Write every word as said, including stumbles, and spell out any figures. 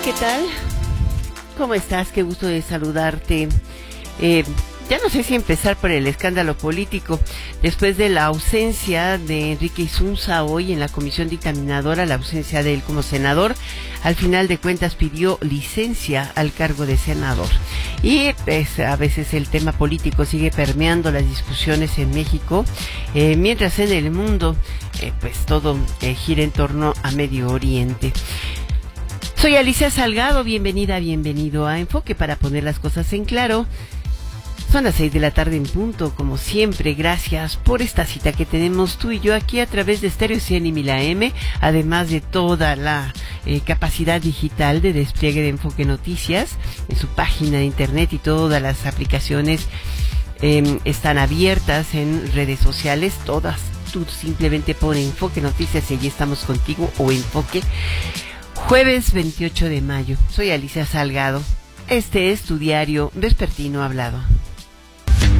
¿qué tal? ¿Cómo estás? Qué gusto de saludarte. Eh, ya no sé si empezar por el escándalo político. Después de la ausencia de Enrique Insunza hoy en la comisión dictaminadora, la ausencia de él como senador, al final de cuentas pidió licencia al cargo de senador. Y pues, a veces el tema político sigue permeando las discusiones en México, eh, mientras en el mundo eh, pues todo eh, gira en torno a Medio Oriente. Soy Alicia Salgado, bienvenida, bienvenido a Enfoque para poner las cosas en claro. Son las seis de la tarde en punto, como siempre, gracias por esta cita que tenemos tú y yo aquí a través de Stereo cien y mil A M, además de toda la eh, capacidad digital de despliegue de Enfoque Noticias, en su página de internet y todas las aplicaciones eh, están abiertas en redes sociales, todas. Tú simplemente pon Enfoque Noticias y allí estamos contigo, o Enfoque. Jueves veintiocho de mayo, soy Alicia Salgado. Este es tu diario vespertino hablado.